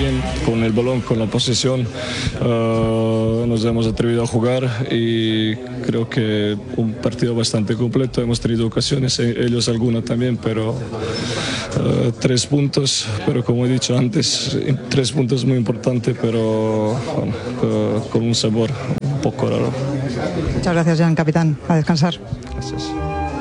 bien con el balón, con la posesión. Nos hemos atrevido a jugar y creo que un partido bastante completo. Hemos tenido ocasiones, ellos alguna también, pero 3 puntos. Pero como he dicho antes, 3 puntos muy importante, pero bueno, con un sabor un poco raro. Muchas gracias, Jan, capitán. A descansar. Gracias.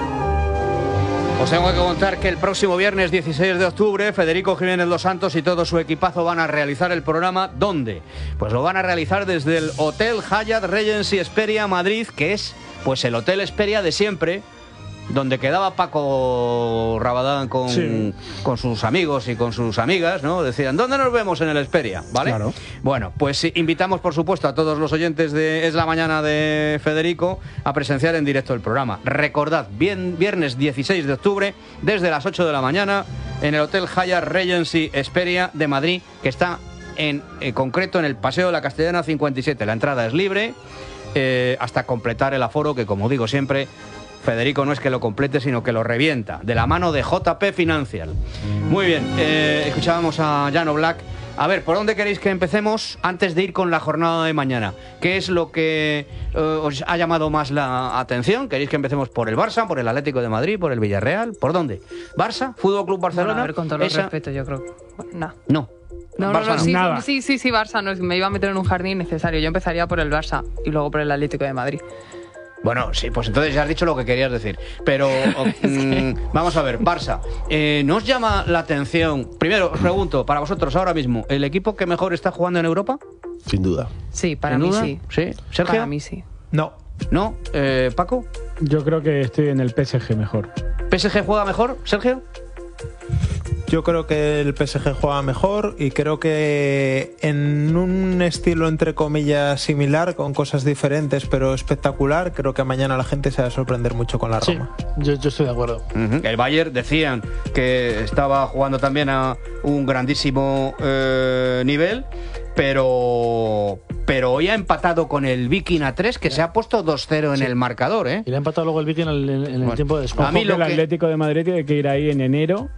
Os tengo que contar que el próximo viernes 16 de octubre Federico Jiménez Los Santos y todo su equipazo van a realizar el programa. ¿Dónde? Pues lo van a realizar desde el Hotel Hyatt Regency Hesperia Madrid, que es pues el Hotel Hesperia de siempre, donde quedaba Paco Rabadán con sus amigos y con sus amigas, ¿no? Decían, ¿dónde nos vemos? En el Hesperia, ¿vale? Claro. Bueno, pues invitamos, por supuesto, a todos los oyentes de Es la Mañana de Federico a presenciar en directo el programa. Recordad, viernes 16 de octubre, desde las 8 de la mañana, en el Hotel Hyatt Regency Hesperia de Madrid, que está en concreto en el Paseo de la Castellana 57. La entrada es libre hasta completar el aforo, que como digo siempre, Federico no es que lo complete, sino que lo revienta, de la mano de JP Financial. Muy bien, escuchábamos a Jan Oblak. A ver, ¿por dónde queréis que empecemos antes de ir con la jornada de mañana? ¿Qué es lo que os ha llamado más la atención? ¿Queréis que empecemos por el Barça, por el Atlético de Madrid, por el Villarreal? ¿Por dónde? ¿Barça? ¿Fútbol Club Barcelona? Bueno, a ver, con todo el respeto, yo creo. No. No, Barça, sí, Barça, no, me iba a meter en un jardín necesario. Yo empezaría por el Barça y luego por el Atlético de Madrid. Bueno, sí, pues entonces ya has dicho lo que querías decir. Pero vamos a ver, Barça, ¿no os llama la atención? Primero, os pregunto, para vosotros ahora mismo, ¿el equipo que mejor está jugando en Europa? Sin duda. Sí, para mí sí. ¿Sí? ¿Sergio? Para mí sí. No. ¿No? ¿Paco? Yo creo que estoy en el PSG mejor. ¿PSG juega mejor, Sergio? Yo creo que el PSG juega mejor y creo que en un estilo entre comillas similar, con cosas diferentes pero espectacular, creo que mañana la gente se va a sorprender mucho con la Roma. Yo estoy de acuerdo. El Bayern decían que estaba jugando también a un grandísimo nivel, pero hoy ha empatado con el Viking a 3, que se ha puesto 2-0 en el marcador, ¿eh? Y le ha empatado luego el Viking en el tiempo de descuento. A mí el Atlético de Madrid tiene que ir ahí en enero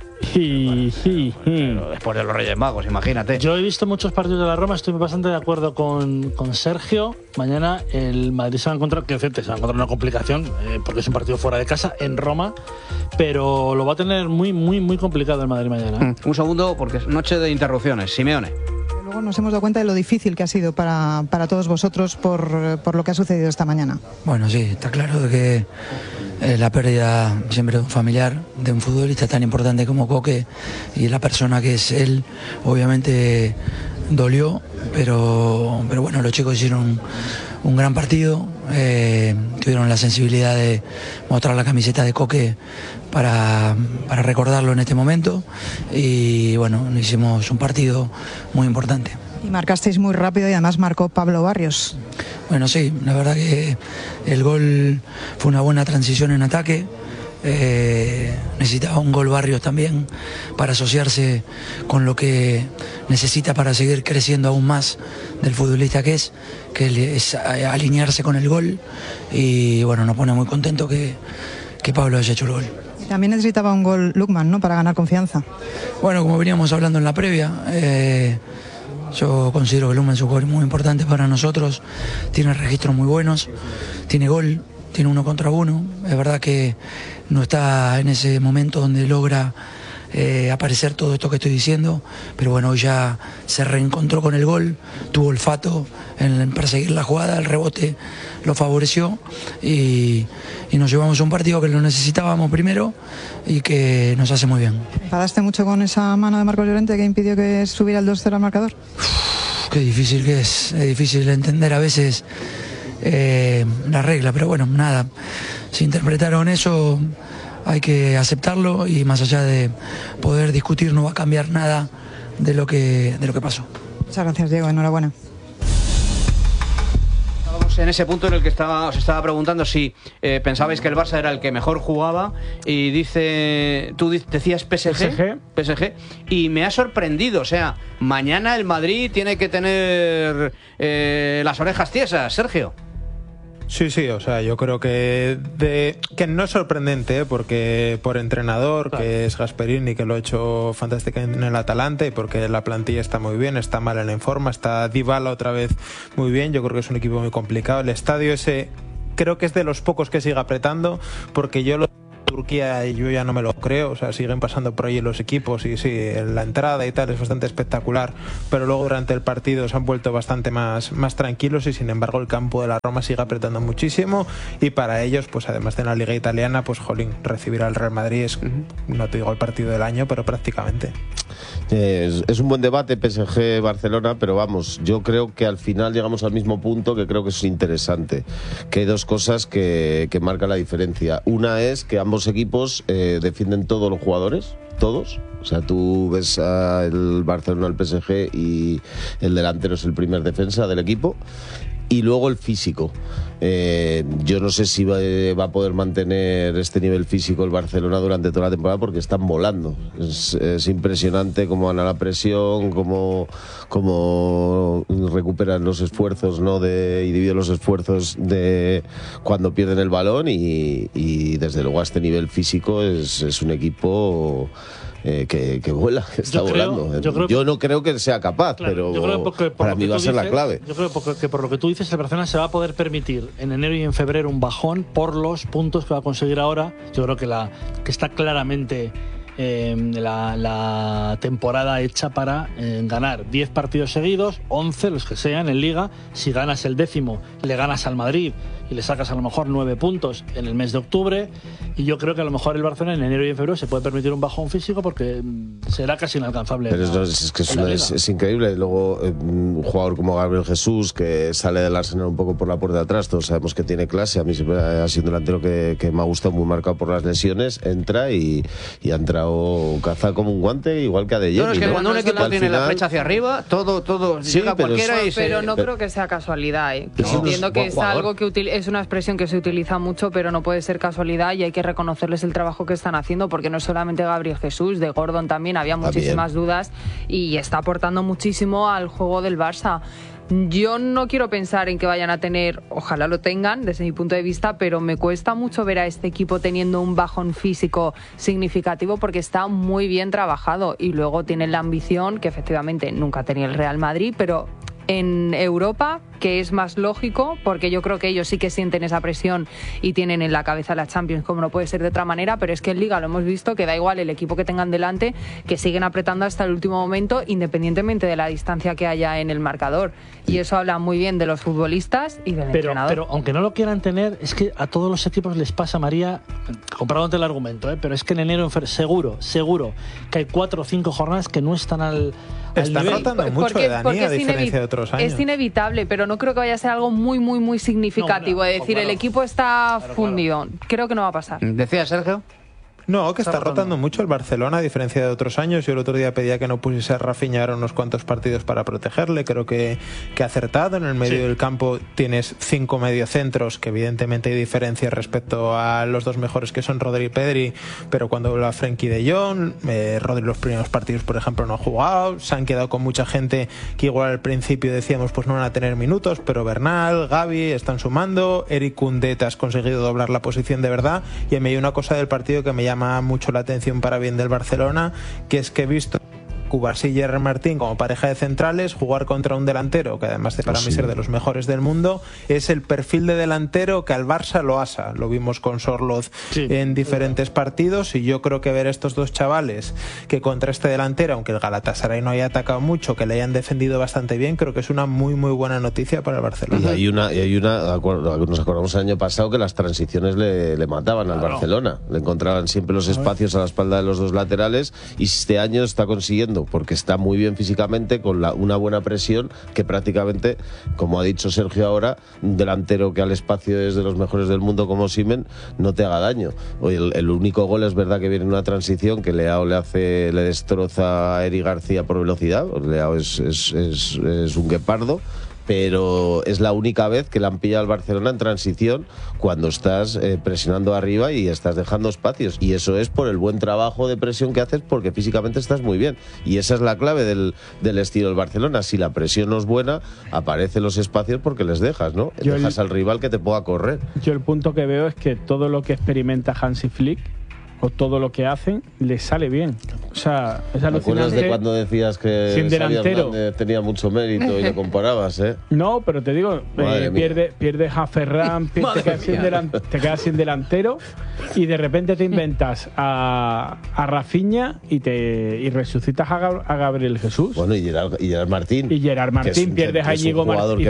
Pero después de los Reyes Magos, imagínate. Yo he visto muchos partidos de la Roma, estoy bastante de acuerdo con Sergio. Mañana el Madrid se va a encontrar, una complicación, porque es un partido fuera de casa, en Roma, pero lo va a tener muy, muy, muy complicado el Madrid mañana. Un segundo, porque es noche de interrupciones. Simeone. Luego nos hemos dado cuenta de lo difícil que ha sido para todos vosotros por lo que ha sucedido esta mañana. Bueno, sí, está claro de que la pérdida siempre de un familiar, de un futbolista tan importante como Coque y la persona que es él, obviamente dolió, pero bueno, los chicos hicieron un gran partido, tuvieron la sensibilidad de mostrar la camiseta de Coque para recordarlo en este momento y bueno, hicimos un partido muy importante. Y marcasteis muy rápido y además marcó Pablo Barrios. Bueno, sí, la verdad que el gol fue una buena transición en ataque. Necesitaba un gol Barrios también para asociarse con lo que necesita para seguir creciendo aún más del futbolista que es alinearse con el gol y bueno, nos pone muy contento que Pablo haya hecho el gol. También necesitaba un gol Lukman, ¿no?, para ganar confianza. Bueno, como veníamos hablando en la previa, yo considero que Lukman es un gol muy importante para nosotros, tiene registros muy buenos, tiene gol, tiene 1 contra 1, es verdad que no está en ese momento donde logra aparecer todo esto que estoy diciendo, pero bueno, hoy ya se reencontró con el gol, tuvo olfato en perseguir la jugada, el rebote lo favoreció y nos llevamos a un partido que lo necesitábamos primero y que nos hace muy bien. ¿Enfadaste mucho con esa mano de Marcos Llorente que impidió que subiera el 2-0 al marcador? Qué difícil que es difícil entender a veces la regla, pero bueno, nada, si interpretaron eso hay que aceptarlo y más allá de poder discutir no va a cambiar nada de lo que pasó. Muchas gracias, Diego, enhorabuena. Estábamos en ese punto en el que os estaba preguntando si pensabais que el Barça era el que mejor jugaba y tú decías PSG y me ha sorprendido, o sea, mañana el Madrid tiene que tener las orejas tiesas, Sergio. Sí, o sea, yo creo que no es sorprendente, porque por entrenador, claro, que es Gasperini, que lo ha hecho fantástico en el Atalanta, y porque la plantilla está muy bien, está mal en forma, está Dybala otra vez muy bien. Yo creo que es un equipo muy complicado. El estadio ese creo que es de los pocos que sigue apretando, porque Turquía y yo ya no me lo creo, o sea, siguen pasando por ahí los equipos y sí, la entrada y tal es bastante espectacular, pero luego durante el partido se han vuelto bastante más tranquilos, y sin embargo el campo de la Roma sigue apretando muchísimo, y para ellos, pues además de la Liga Italiana, pues jolín, recibir al Real Madrid es, no te digo el partido del año, pero prácticamente. Es un buen debate PSG-Barcelona, pero vamos, yo creo que al final llegamos al mismo punto, que creo que es interesante, que hay dos cosas que marcan la diferencia. Una es que ambos equipos defienden todos los jugadores, todos. O sea, tú ves al Barcelona, al PSG, y el delantero es el primer defensa del equipo. Y luego el físico. Yo no sé si va a poder mantener este nivel físico el Barcelona durante toda la temporada, porque están volando. Es impresionante cómo van a la presión, cómo recuperan los esfuerzos, ¿no? Y dividen los esfuerzos de cuando pierden el balón, y desde luego a este nivel físico es un equipo que vuela, que está volando. Yo no creo que sea capaz, claro, pero para mí va a ser la clave. Yo creo que por lo que tú dices, el Barcelona se va a poder permitir en enero y en febrero un bajón por los puntos que va a conseguir ahora. Yo creo que está claramente la temporada hecha para ganar 10 partidos seguidos, 11 los que sean en Liga. Si ganas el 10º, le ganas al Madrid y le sacas a lo mejor 9 puntos en el mes de octubre, y yo creo que a lo mejor el Barcelona en enero y en febrero se puede permitir un bajón físico, porque será casi inalcanzable. Pero es increíble. Luego un jugador como Gabriel Jesús, que sale del Arsenal un poco por la puerta de atrás, todos sabemos que tiene clase, a mí siempre ha sido un delantero que me ha gustado, muy marcado por las lesiones, entra y ha entrado caza como un guante, igual que a De Jong. No, es que cuando un equipo tiene la flecha hacia arriba, todo sí, llega cualquiera pero no creo que sea casualidad. Entiendo que es algo que es una expresión que se utiliza mucho, pero no puede ser casualidad, y hay que reconocerles el trabajo que están haciendo, porque no es solamente Gabriel Jesús, de Gordon también había muchísimas dudas, y está aportando muchísimo al juego del Barça. Yo no quiero pensar en que vayan a tener, ojalá lo tengan desde mi punto de vista, pero me cuesta mucho ver a este equipo teniendo un bajón físico significativo, porque está muy bien trabajado, y luego tienen la ambición que efectivamente nunca tenía el Real Madrid, pero en Europa, que es más lógico, porque yo creo que ellos sí que sienten esa presión y tienen en la cabeza la Champions, como no puede ser de otra manera, pero es que en Liga lo hemos visto, que da igual el equipo que tengan delante, que siguen apretando hasta el último momento, independientemente de la distancia que haya en el marcador, y eso habla muy bien de los futbolistas y del entrenador. Pero aunque no lo quieran tener, es que a todos los equipos les pasa, María, comprándote el argumento, pero es que en enero seguro que hay 4 o 5 jornadas que no están al Está nivel. rotando mucho de Dani, a diferencia de otros años. Es inevitable, pero no creo que vaya a ser algo muy significativo. Es decir, el equipo está fundido. Creo que no va a pasar. ¿Decía Sergio? No, que está rotando mucho el Barcelona, a diferencia de otros años. Yo el otro día pedía que no pusiese a Rafinha ahora unos cuantos partidos para protegerle. Creo que ha acertado. En el medio del campo tienes 5 mediocentros, que evidentemente hay diferencias respecto a los dos mejores, que son Rodri y Pedri, pero cuando habla Frenkie de Jong, Rodri los primeros partidos, por ejemplo, no ha jugado. Se han quedado con mucha gente que igual al principio decíamos pues no van a tener minutos, pero Bernal, Gavi están sumando. Eric Koundé has conseguido doblar la posición de verdad. Y a mí hay una cosa del partido que me llama mucho la atención para bien del Barcelona, que es que he visto Cubarsí y Gerard Martín como pareja de centrales jugar contra un delantero que, además de para mí ser de los mejores del mundo, es el perfil de delantero que al Barça lo asa. Lo vimos con Sorloz en diferentes partidos, y yo creo que ver estos dos chavales que contra este delantero, aunque el Galatasaray no haya atacado mucho, que le hayan defendido bastante bien, creo que es una muy buena noticia para el Barcelona. Y hay una nos acordamos el año pasado que las transiciones le mataban al Barcelona, le encontraban siempre los espacios a la espalda de los dos laterales, y este año está consiguiendo, porque está muy bien físicamente, con una buena presión, que prácticamente, como ha dicho Sergio ahora, un delantero que al espacio es de los mejores del mundo como Osimhen no te haga daño. Hoy el único gol es verdad que viene en una transición que Leao le destroza a Eric García por velocidad. Leao es un guepardo, pero es la única vez que le han pillado al Barcelona en transición cuando estás presionando arriba y estás dejando espacios, y eso es por el buen trabajo de presión que haces, porque físicamente estás muy bien, y esa es la clave del estilo del Barcelona. Si la presión no es buena, aparecen los espacios porque les dejas, ¿no? Dejas al rival que te pueda correr. Yo el punto que veo es que todo lo que experimenta Hansi Flick, o todo lo que hacen, les sale bien. O sea, es alucinante. ¿Te acuerdas de cuando decías que sin delantero tenía mucho mérito y le comparabas, eh? No, pero te digo, pierdes a Ferran, te quedas sin delantero, y de repente te inventas a Rafinha y resucitas a Gabriel Jesús. Bueno, y Gerard Martín. Y Gerard Martín, pierdes a Íñigo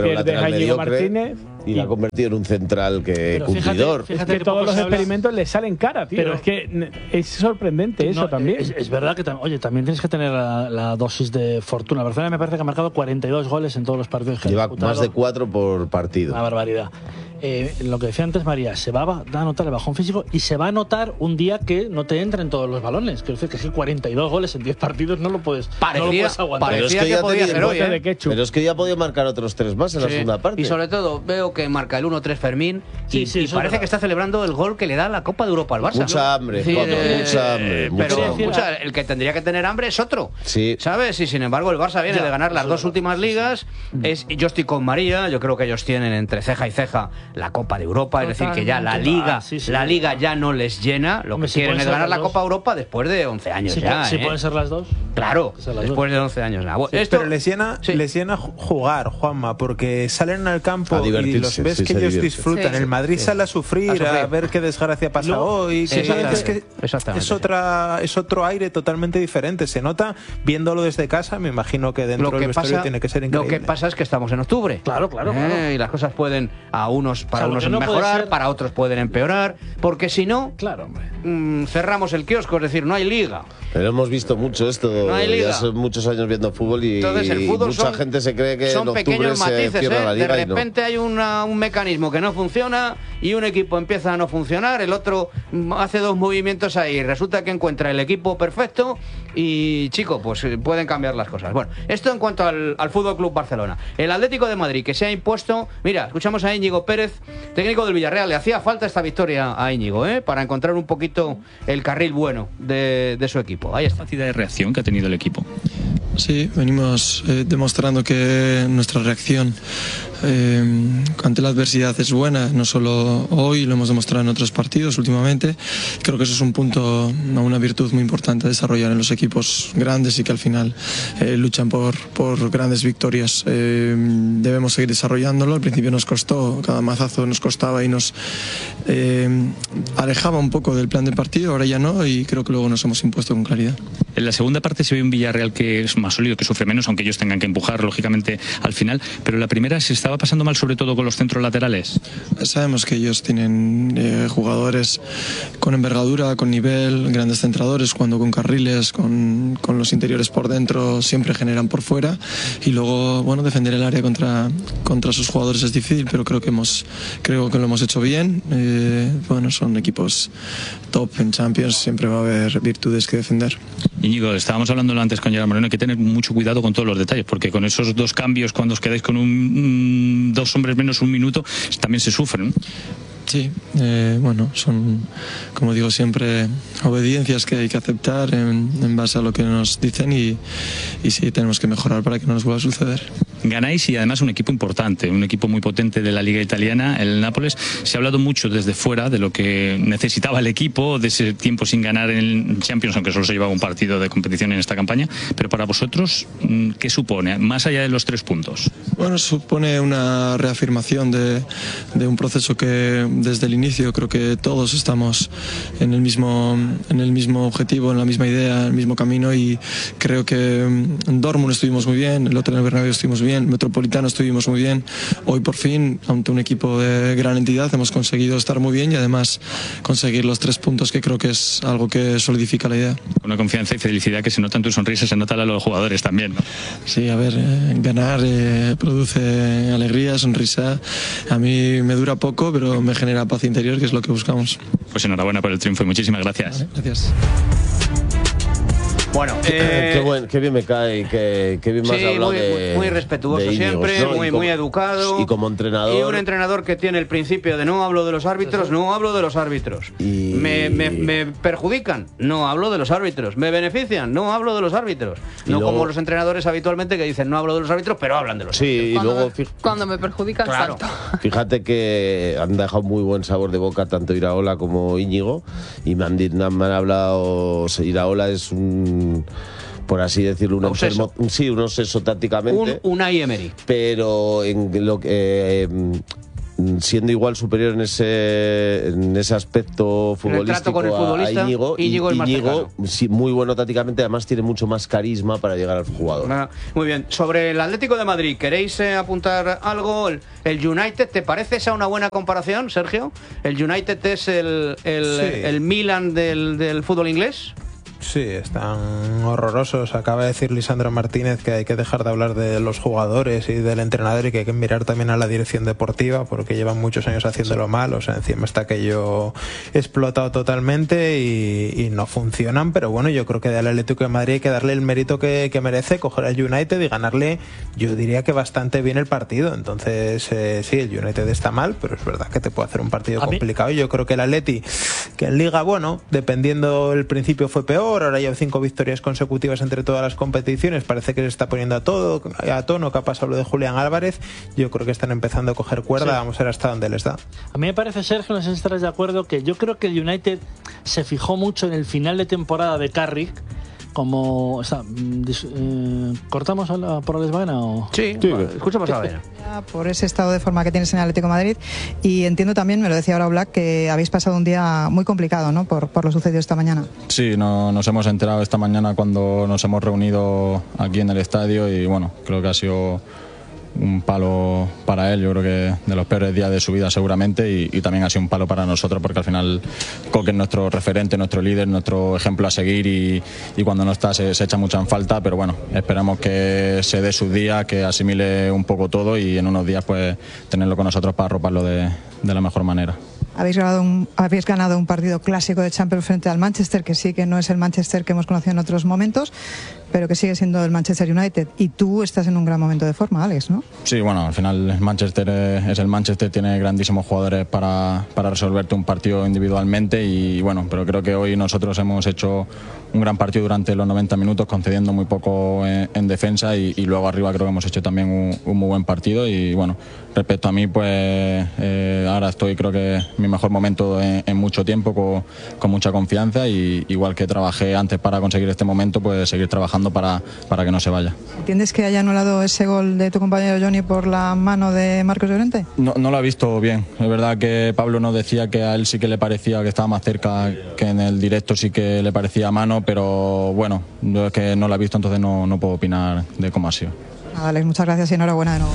Martínez. Y la ha convertido en un central cumplidor. Es que todos los experimentos le salen cara, tío. Pero es que es sorprendente eso también. Es verdad que también tienes que tener la dosis de fortuna. Barcelona me parece que ha marcado 42 goles en todos los partidos que ha disputado. Lleva más de 4 por partido. Una barbaridad. Lo que decía antes María, se va a notar el bajón físico, y se va a notar un día que no te entren todos los balones. Quiero decir que si 42 goles en 10 partidos no lo puedes aguantar. Parecía que podía ser hoy, pero es que ya ha podido marcar otros 3 más en la segunda parte. Y sobre todo veo que marca el 1-3 Fermín, y parece que está celebrando el gol que le da la Copa de Europa al Barça. Mucha hambre, mucha hambre. Pero el que tendría que tener hambre es otro, ¿sabes? Y sin embargo el Barça viene de ganar las 2 últimas ligas. Yo estoy con María, yo creo que ellos tienen entre ceja y ceja la Copa de Europa, es decir, que ya la Liga ya no les llena, lo que quieren es ganar la Copa Europa después de 11 años ya. ¿Sí pueden ser las dos? Claro, después de 11 años. Pero les llena jugar, Juanma, porque salen al campo y los ves que ellos disfrutan. El Madrid sale a sufrir, a ver qué desgracia pasa hoy. Es que es otro aire totalmente diferente. Se nota viéndolo desde casa. Me imagino que dentro del vestuario tiene que ser increíble. Lo que pasa es que estamos en octubre. Claro. Y las cosas pueden para unos mejorar, para otros pueden empeorar, porque si no, cerramos el kiosco, es decir, no hay liga. Pero hemos visto mucho esto, no hay liga. Ya son muchos años viendo fútbol y mucha gente se cree que en octubre se cierra la liga. De repente hay un mecanismo que no funciona y un equipo empieza a no funcionar, el otro hace 2 movimientos ahí, resulta que encuentra el equipo perfecto y, pues pueden cambiar las cosas. Bueno, esto en cuanto al Fútbol Club Barcelona. El Atlético de Madrid, que se ha impuesto, mira, escuchamos a Íñigo Pérez, técnico del Villarreal. Le hacía falta esta victoria a Íñigo, para encontrar un poquito el carril bueno de su equipo. Ahí está. ¿La capacidad de reacción que ha tenido el equipo? Sí, venimos demostrando que nuestra reacción ante la adversidad es buena, no solo hoy, lo hemos demostrado en otros partidos últimamente. Creo que eso es un punto, una virtud muy importante a desarrollar en los equipos grandes y que al final luchan por grandes victorias. Debemos seguir desarrollándolo. Al principio nos costó, cada mazazo nos costaba y nos alejaba un poco del plan de partido, ahora ya no, y creo que luego nos hemos impuesto con claridad. En la segunda parte se ve un Villarreal que es más sólido, que sufre menos, aunque ellos tengan que empujar lógicamente al final, pero la primera se estaba pasando mal, sobre todo con los centros laterales. Sabemos que ellos tienen jugadores con envergadura, con nivel, grandes centradores, jugando con carriles, con los interiores por dentro, siempre generan por fuera, y luego defender el área contra sus jugadores es difícil, pero creo que lo hemos hecho bien. Son equipos top en Champions, siempre va a haber virtudes que defender. Íñigo, estábamos hablando antes con Gerard Moreno, hay que tener mucho cuidado con todos los detalles, porque con esos 2 cambios, cuando os quedáis con 2 hombres menos 1 minuto, también se sufren. Sí, son, como digo siempre, obediencias que hay que aceptar en base a lo que nos dicen y sí, tenemos que mejorar para que no nos vuelva a suceder. Ganáis y además un equipo importante, un equipo muy potente de la Liga Italiana, el Nápoles. Se ha hablado mucho desde fuera de lo que necesitaba el equipo, de ese tiempo sin ganar en Champions, aunque solo se llevaba un partido de competición en esta campaña. Pero para vosotros, ¿qué supone, más allá de los 3 puntos? Supone una reafirmación de un proceso que desde el inicio creo que todos estamos en el mismo objetivo, en la misma idea, en el mismo camino, y creo que en Dortmund estuvimos muy bien, el otro en el Bernabéu estuvimos bien, Metropolitano estuvimos muy bien. Hoy por fin, ante un equipo de gran entidad, hemos conseguido estar muy bien y además conseguir los 3 puntos, que creo que es algo que solidifica la idea. Una confianza y felicidad que se nota en tu sonrisa, se nota a los jugadores también, ¿no? Sí, a ver, ganar produce alegría, sonrisa. A mí me dura poco, pero me genera paz interior, que es lo que buscamos. Pues enhorabuena por el triunfo y muchísimas gracias. Vale, gracias. Bueno, qué bien me cae, qué bien me has hablado muy respetuoso de Íñigo, siempre, ¿no? muy educado. Y como entrenador. Y un entrenador que tiene el principio de no hablo de los árbitros, no hablo de los árbitros. Y... ¿Me perjudican? No hablo de los árbitros. ¿Me benefician? No hablo de los árbitros. No luego... como los entrenadores habitualmente que dicen no hablo de los árbitros, pero hablan de los árbitros. Sí, y luego... Cuando me perjudican, claro. salto. Fíjate que han dejado muy buen sabor de boca tanto Iraola como Íñigo, y me han hablado... Iraola es un... por así decirlo, un enfermo, sí, un obseso tácticamente. Un Unai Emery. Pero en lo que siendo igual superior en ese aspecto futbolístico con el futbolista, a Íñigo, Íñigo sí, muy bueno tácticamente, además tiene mucho más carisma para llegar al jugador. Muy bien, sobre el Atlético de Madrid, ¿queréis apuntar algo? ¿El United te parece esa una buena comparación, Sergio? ¿El United es el Milan del fútbol inglés? Sí, están horrorosos. Acaba de decir Lisandro Martínez que hay que dejar de hablar de los jugadores y del entrenador y que hay que mirar también a la dirección deportiva porque llevan muchos años haciéndolo mal. O sea, encima está aquello explotado totalmente y no funcionan. Pero bueno, yo creo que al Atlético de Madrid hay que darle el mérito que merece, coger al United y ganarle, yo diría que bastante bien el partido. Entonces, sí, el United está mal, pero es verdad que te puede hacer un partido complicado. Yo creo que el Atleti, que en Liga, bueno, dependiendo el principio fue peor, ahora lleva 5 victorias consecutivas entre todas las competiciones, parece que se está poniendo a tono, que ha pasado lo de Julián Álvarez. Yo creo que están empezando a coger cuerda, vamos a ver hasta dónde les da. A mí me parece, Sergio, no sé si estarás de acuerdo, que yo creo que el United se fijó mucho en el final de temporada de Carrick, como... O sea, ¿cortamos por la lesbana o...? Sí, escuchamos a ver. Por ese estado de forma que tienes en el Atlético de Madrid, y entiendo también, me lo decía ahora Black, que habéis pasado un día muy complicado, ¿no?, por lo sucedido esta mañana. Sí, nos hemos enterado esta mañana cuando nos hemos reunido aquí en el estadio y bueno, creo que ha sido un palo para él, yo creo que de los peores días de su vida seguramente, y también ha sido un palo para nosotros porque al final Coque es nuestro referente, nuestro líder, nuestro ejemplo a seguir y cuando no está se echa mucho en falta, pero bueno, esperamos que se dé sus días, que asimile un poco todo y en unos días pues tenerlo con nosotros para arroparlo de la mejor manera. Habéis ganado un partido clásico de Champions frente al Manchester, que sí que no es el Manchester que hemos conocido en otros momentos, pero que sigue siendo el Manchester United. Y tú estás en un gran momento de forma, Alex, ¿no? Sí, bueno, al final el Manchester es el Manchester, tiene grandísimos jugadores para resolverte un partido individualmente y bueno, pero creo que hoy nosotros hemos hecho un gran partido durante los 90 minutos, concediendo muy poco en defensa y luego arriba creo que hemos hecho también un muy buen partido y bueno, respecto a mí pues ahora estoy creo que mi mejor momento en mucho tiempo, con mucha confianza y igual que trabajé antes para conseguir este momento, pues seguir trabajando para que no se vaya. ¿Entiendes que haya anulado ese gol de tu compañero Johnny por la mano de Marcos Llorente? No lo ha visto bien. Es verdad que Pablo nos decía que a él sí que le parecía que estaba más cerca, que en el directo sí que le parecía mano, pero bueno, yo es que no lo ha visto, entonces no puedo opinar de cómo ha sido. Alex, muchas gracias y enhorabuena de nuevo.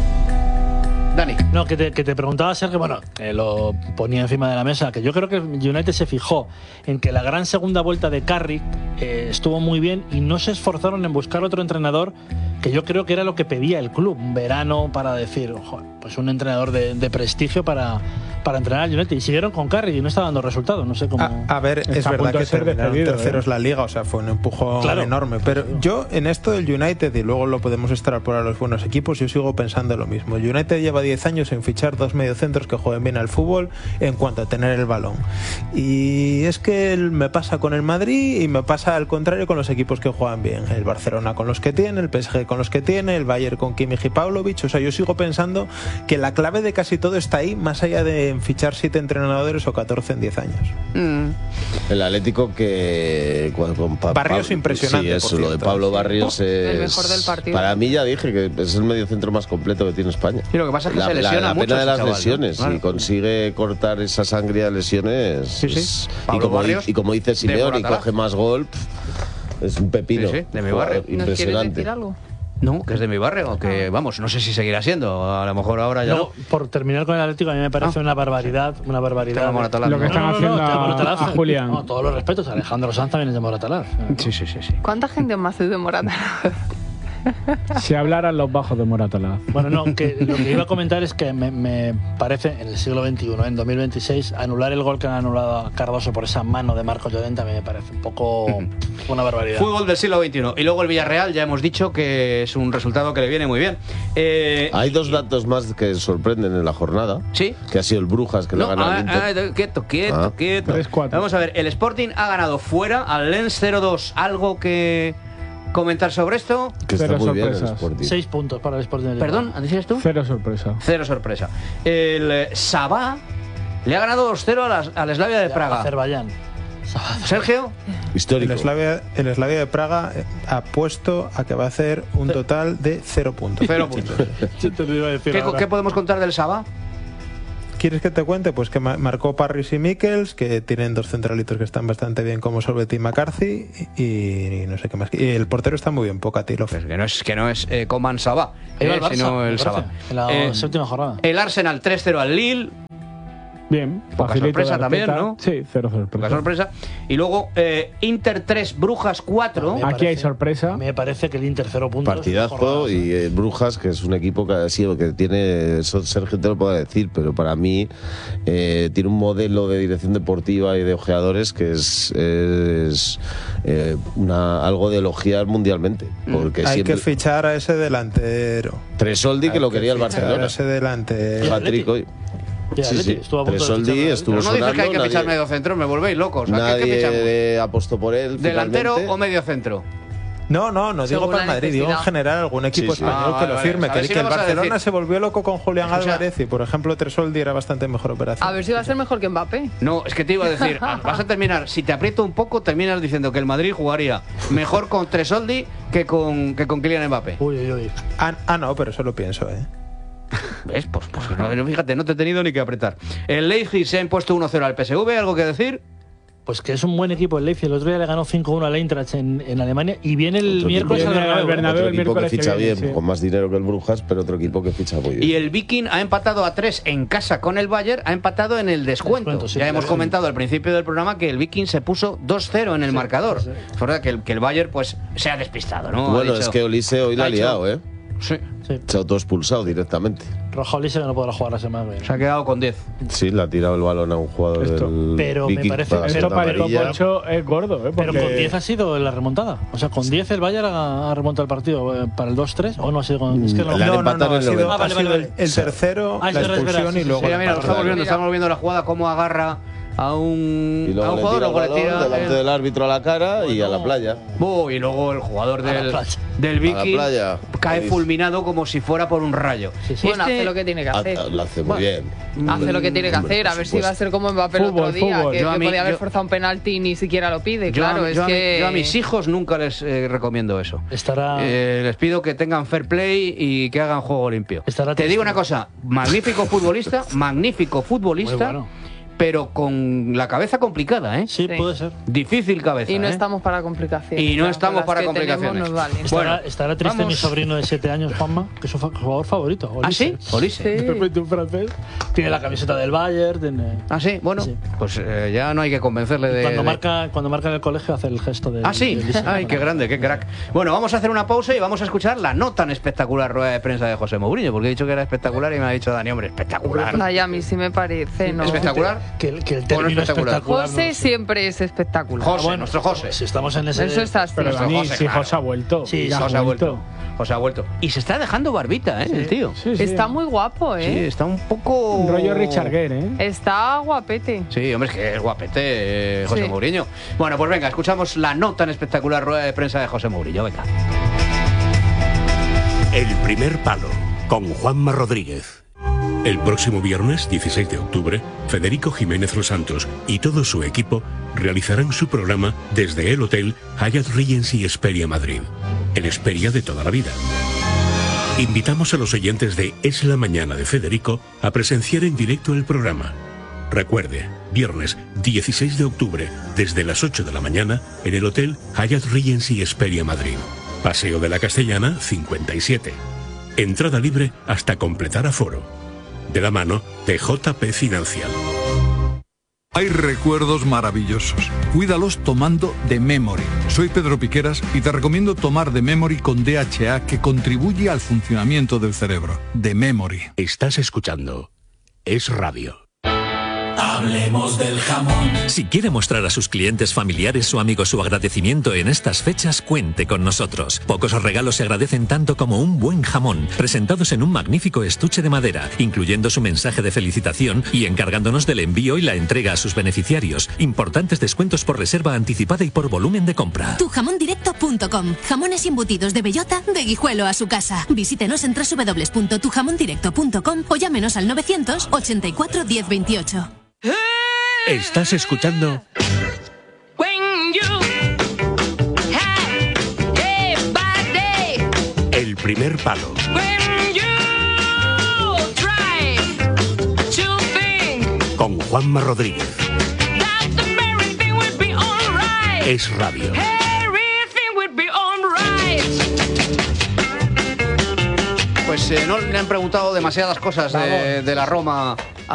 Dani. No, que te preguntaba, Sergio, bueno, que lo ponía encima de la mesa, que yo creo que United se fijó en que la gran segunda vuelta de Carrick estuvo muy bien y no se esforzaron en buscar otro entrenador, que yo creo que era lo que pedía el club, un verano para decir, ojo, pues un entrenador de prestigio para entrenar al United, y siguieron con Carrick y no está dando resultados, no sé cómo... A ver, es verdad que terminaron terceros la Liga, o sea, fue un empujón enorme, pero yo en esto del United, y luego lo podemos extrapolar a los buenos equipos, yo sigo pensando lo mismo. El United lleva 10 años en fichar 2 mediocentros que jueguen bien al fútbol en cuanto a tener el balón, y es que me pasa con el Madrid y me pasa al contrario con los equipos que juegan bien, el Barcelona con los que tiene, el PSG con los que tiene, el Bayern con Kimmich y Pavlovic. O sea, yo sigo pensando que la clave de casi todo está ahí, más allá de fichar 7 entrenadores o 14 en 10 años. El Atlético que con Barrios impresionante. Sí, eso, lo de Pablo Barrios es el mejor del partido. Para mí, ya dije que es el mediocentro más completo que tiene España. Y lo que pasa es que se lesiona mucho. La pena de las chaval, lesiones, ¿no? Claro. Si consigue cortar esa sangre de lesiones. Sí. Y como dice Simeone, y coge más gol, es un pepino. Sí, de mi barrio. ¿Nos quieres decir algo? No, que es de mi barrio, que vamos, no sé si seguirá siendo, a lo mejor ahora ya no. Por terminar con el Atlético, a mí me parece una barbaridad. Lo que están haciendo a Julián. No, todos los respetos, Alejandro Sanz también es de Moratalaz. Sí. ¿Cuánta gente más es de Moratalaz? Si hablaran los bajos de Moratalaz. Bueno, no, que lo que iba a comentar es que me parece, en el siglo XXI, en 2026, anular el gol que han anulado a Cardoso por esa mano de Marcos Llorente me parece un poco una barbaridad. Fútbol del siglo XXI. Y luego el Villarreal, ya hemos dicho que es un resultado que le viene muy bien. Hay dos datos más que sorprenden en la jornada. Sí. Que ha sido el Brujas, que le ha ganado al Inter. Quieto. 3-4. Vamos a ver, el Sporting ha ganado fuera al Lens 0-2. ¿Algo que comentar sobre esto? Que está Cero muy bien el sorpresas. Sporting. 6 puntos para el Sporting. ¿Perdón? ¿Dices tú? Cero sorpresa. Cero sorpresa. El Sabah le ha ganado 2-0 al Slavia de Praga. Azerbaiyán. Sergio. Histórico. El Slavia de Praga ha puesto a que va a hacer un total de 0 puntos. 0 puntos. Yo te lo iba a decir ahora. ¿Qué podemos contar del Sabah? ¿Quieres que te cuente? Pues que marcó Parris y Mikkels, que tienen dos centralitos que están bastante bien, como Solveig y McCarthy, y no sé qué más. Y el portero está muy bien, Pokatilov. Pues que no es Coman Sabah, Iba al Barça, sino me el parece, Sabah. en la séptima jornada. El Arsenal 3-0 al Lille. Bien. Poca facilito sorpresa de también, Arteta. ¿no? Sí, cero sorpresa. Poca sorpresa. Y luego Inter 3, Brujas 4. Me Aquí parece- hay sorpresa. Me parece que el Inter 0 puntos. Partidazo jornada, y Brujas, que es un equipo que ha sido, que tiene, eso Sergio te lo puede decir, pero para mí tiene un modelo de dirección deportiva y de ojeadores que es algo de elogiar mundialmente. Porque Hay siempre, que fichar a ese delantero. Tresoldi, que lo quería el Fichar a Barcelona. ese delantero. Hat-trick hoy. Y el Sí, Atleti sí. estuvo a punto de Tresoldi ficharlo. estuvo Pero no dices que hay que sonando, fichar nadie- medio centro, me volvéis locos. ¿A qué fichamos? Nadie apostó por él. ¿Delantero finalmente. o medio centro? No digo Según para el la Madrid, digo en necesidad. general algún equipo Sí, sí. español que Vale, lo vale. firme. A ver Que, si que me el vas a Barcelona decir. se volvió loco con Julián Escucha. Álvarez y, por ejemplo, Tresoldi era bastante mejor operación. A ver si va a ser mejor que Mbappé. No, es que te iba a decir, vas a terminar, si te aprieto un poco, terminas diciendo que el Madrid jugaría mejor con Tresoldi que con Kylian Mbappé. Uy. No, pero eso lo pienso, ¿Ves? Pues no, fíjate, no te he tenido ni que apretar. El Leipzig se ha impuesto 1-0 al PSV, ¿algo que decir? Pues que es un buen equipo el Leipzig. El otro día le ganó 5-1 al Eintracht en Alemania y viene el Otro miércoles equipo- al Bernabéu. Otro el equipo que miércoles que ficha viene, bien, sí. con más dinero que el Brujas, pero otro equipo que ficha muy bien. Y el Viking ha empatado a 3 en casa con el Bayern, ha empatado en el descuento. Descuento, sí, ya hemos claro. comentado al principio del programa que el Viking se puso 2-0 en el marcador. sí. Es verdad que el Bayern pues se ha despistado, ¿no? Bueno, Ha dicho- es que Olise hoy la ha ha liado, hecho- Sí, Sí. Se ha autoexpulsado directamente. Roja Olise que no podrá jugar la semana que viene. se ha quedado con 10. Sí, le ha tirado el balón a un jugador Esto- del Pero me Viking parece- para la Esto segunda para el top amarilla. 8 es gordo, Pero porque con 10 ha sido la remontada. O sea, con 10 el Bayern ha remontado el partido para el 2-3. ¿O no ha sido con.? Es que no. Le han empatado en ha el sido, 90. Ah, vale, ha sido vale. el tercero, Ah, es la verdad, es verdad, expulsión sí, y sí, luego Mira, el mira, empate. estamos viendo la jugada, cómo agarra a un Y luego le jugador, tira el luego le balón tira delante del árbitro a la cara y a la playa. Y luego el jugador la del playa. Viking playa. cae Ahí. fulminado como si fuera por un rayo. Bueno, Este- hace lo que tiene que hacer. Lo hace muy bien. Hace lo que tiene que Hombre, hacer, a por ver si va a ser como Mbappé el Fútbol, otro día, fútbol. que Yo a mí- podía haber yo- forzado un penalti y ni siquiera lo pide. Yo Claro, a, es yo a mi- que. yo a mis hijos nunca les recomiendo eso. Estará. Les pido que tengan fair play y que hagan juego limpio. Estará Te triste. digo una cosa, magnífico futbolista, Muy bueno. pero con la cabeza complicada, ¿eh? Sí, Sí. puede ser. Difícil cabeza. Y no ¿eh? estamos para complicaciones. Y no Ya, estamos con las para que tenemos complicaciones. nos valen. Bueno, Estará triste vamos. mi sobrino de 7 años, Juanma, que es su jugador favorito. ¿Ah, sí? Olise. Sí. De repente un francés. Tiene la camiseta del Bayern. Tiene... Ah, sí, bueno, Sí. pues ya no hay que convencerle de. Cuando de- marca en el colegio hace el gesto de. Ah, sí. del Lisa. Ay, qué grande, qué crack. Bueno, vamos a hacer una pausa y vamos a escuchar la no tan espectacular rueda de prensa de José Mourinho, porque he dicho que era espectacular y me ha dicho Dani, hombre, espectacular. Ay, a mí sí me parece, ¿no? ¿Espectacular? Que el ¿O no término espectacular? espectacular. José no sé. siempre es espectacular. José, nuestro José. Si estamos en ese. Eso está así. Pero Nuestro Dani, José, si claro. José ha vuelto. Sí, ya José ha vuelto. José ha vuelto. Y se está dejando barbita, ¿eh? El tío. Sí, sí. Está muy guapo, Sí, ¿eh? está un poco. Un rollo Richard Gere, ¿eh? Está guapete. Sí, hombre, es que es guapete José Sí. Mourinho. Bueno, pues venga, escuchamos la no tan espectacular rueda de prensa de José Mourinho. Venga. El primer palo, con Juanma Rodríguez. El próximo viernes, 16 de octubre, Federico Jiménez Los Santos y todo su equipo realizarán su programa desde el Hotel Hyatt Regency Esperia Madrid, el Esperia de toda la vida. Invitamos a los oyentes de Es la Mañana de Federico a presenciar en directo el programa. Recuerde, viernes 16 de octubre, desde las 8 de la mañana, en el Hotel Hyatt Regency Esperia Madrid. Paseo de la Castellana, 57. Entrada libre hasta completar aforo. De la mano de JP Financial. Hay recuerdos maravillosos. Cuídalos tomando The Memory. Soy Pedro Piqueras y te recomiendo tomar The Memory con DHA, que contribuye al funcionamiento del cerebro. The Memory. Estás escuchando Es Radio. Hablemos del jamón. Si quiere mostrar a sus clientes familiares o amigos su agradecimiento en estas fechas, cuente con nosotros. Pocos regalos se agradecen tanto como un buen jamón, presentados en un magnífico estuche de madera, incluyendo su mensaje de felicitación y encargándonos del envío y la entrega a sus beneficiarios. Importantes descuentos por reserva anticipada y por volumen de compra. Tujamondirecto.com. Jamones embutidos de bellota, de Guijuelo a su casa. Visítenos en www.tujamondirecto.com o llámenos al 984 1028. Estás escuchando El Primer Palo con Juanma Rodríguez. Es Radio. Pues no le han preguntado demasiadas cosas de la Roma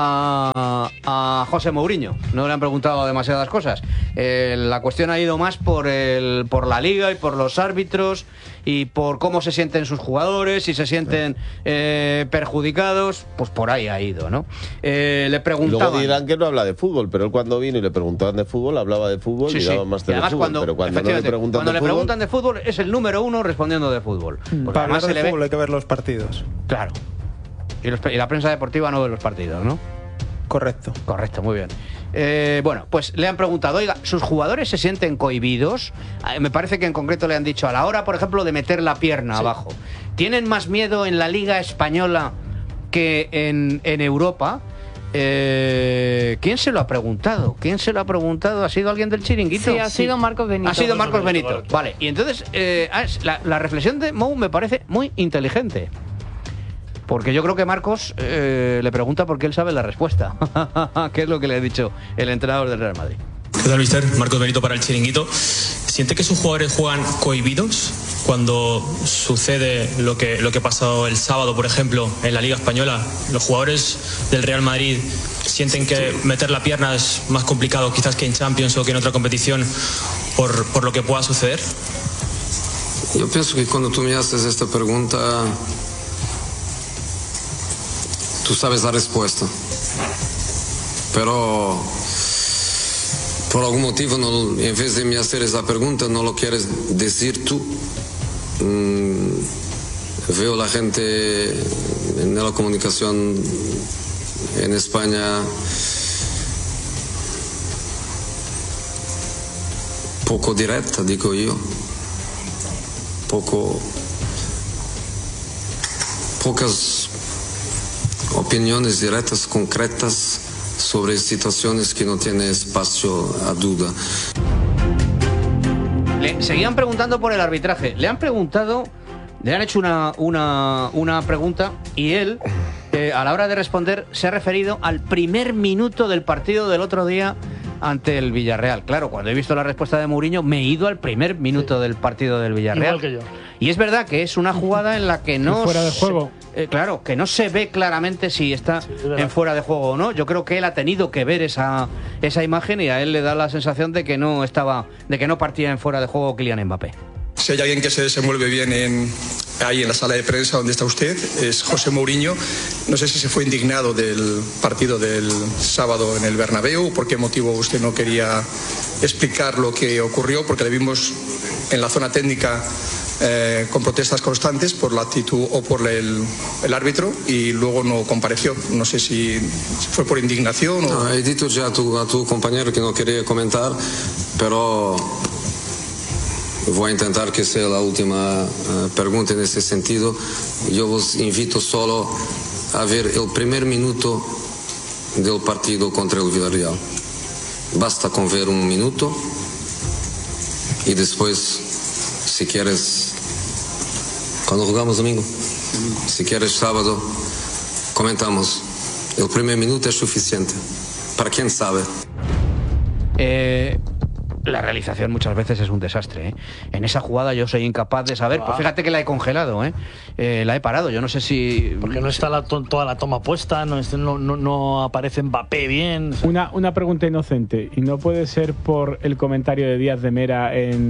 a José Mourinho. No le han preguntado demasiadas cosas. La cuestión ha ido más por la liga y por los árbitros y por cómo se sienten sus jugadores, si se sienten perjudicados, pues por ahí ha ido, ¿no? Le preguntaban. Luego dirán que no habla de fútbol, pero él cuando vino y le preguntaban de fútbol, hablaba de fútbol, sí, y daba más de fútbol. Pero cuando no le preguntan de fútbol, es el número uno respondiendo de fútbol. Para hablar de fútbol hay que ver los partidos. Claro. Y la prensa deportiva no ve los partidos, ¿no? Correcto. Correcto, muy bien. Bueno, pues le han preguntado, oiga, ¿sus jugadores se sienten cohibidos? Me parece que en concreto le han dicho, a la hora, por ejemplo, de meter la pierna abajo. ¿Tienen más miedo en la Liga Española que en Europa? ¿Quién se lo ha preguntado? ¿Quién se lo ha preguntado? ¿Ha sido alguien del Chiringuito? Sí, ha sido Marcos Benito. Ha sido Marcos Benito. Vale, y entonces la reflexión de Mou me parece muy inteligente. Porque yo creo que Marcos le pregunta porque él sabe la respuesta. ¿Qué es lo que le ha dicho el entrenador del Real Madrid? ¿Qué tal, mister? Marcos Benito para el Chiringuito. ¿Siente que sus jugadores juegan cohibidos cuando sucede lo que ha pasado el sábado, por ejemplo, en la Liga Española? ¿Los jugadores del Real Madrid sienten que meter la pierna es más complicado quizás que en Champions o que en otra competición por lo que pueda suceder? Yo pienso que cuando tú me haces esta pregunta, tú sabes la respuesta, pero por algún motivo en vez de me hacer esa pregunta no lo quieres decir tú. Veo la gente en la comunicación en España poco directa, digo yo, pocas opiniones directas, concretas sobre situaciones que no tienen espacio a duda. Le seguían preguntando por el arbitraje. Le han hecho una pregunta y él, a la hora de responder, se ha referido al primer minuto del partido del otro día ante el Villarreal. Claro, cuando he visto la respuesta de Mourinho, me he ido al primer minuto del partido del Villarreal. Igual que yo. Y es verdad que es una jugada en la que no... fuera de juego. Claro, que no se ve claramente si está en fuera de juego o no. Yo creo que él ha tenido que ver esa imagen y a él le da la sensación de que no partía en fuera de juego Kylian Mbappé. Si hay alguien que se desenvuelve bien ahí en la sala de prensa donde está usted, es José Mourinho. No sé si se fue indignado del partido del sábado en el Bernabéu, por qué motivo usted no quería explicar lo que ocurrió, porque le vimos en la zona técnica con protestas constantes por la actitud o por el árbitro, y luego no compareció. No sé si fue por indignación o... No, he dicho ya a tu compañero que no quería comentar, pero voy a intentar que sea la última pregunta en ese sentido. Yo os invito solo a ver el primer minuto del partido contra el Villarreal. Basta con ver un minuto y después, si quieres, cuando jugamos domingo, si quieres sábado, comentamos. El primer minuto es suficiente. Para quien sabe. la realización muchas veces es un desastre, ¿eh? En esa jugada yo soy incapaz de saber, pues fíjate que la he congelado, ¿eh? La he parado, yo no sé si... Porque no está toda la toma puesta, no aparece Mbappé bien. Una pregunta inocente, ¿y no puede ser por el comentario de Díaz de Mera